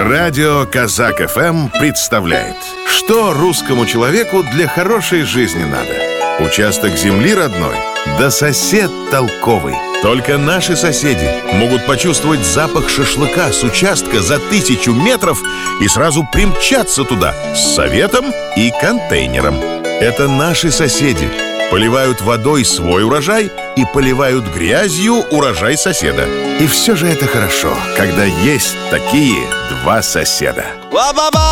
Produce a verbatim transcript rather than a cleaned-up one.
Радио Казак эф эм представляет, что русскому человеку для хорошей жизни надо. Участок земли родной, да сосед толковый. Только наши соседи могут почувствовать запах шашлыка с участка за тысячу метров и сразу примчаться туда с советом и контейнером. Это наши соседи. Поливают водой свой урожай и поливают грязью урожай соседа. И все же это хорошо, когда есть такие два соседа.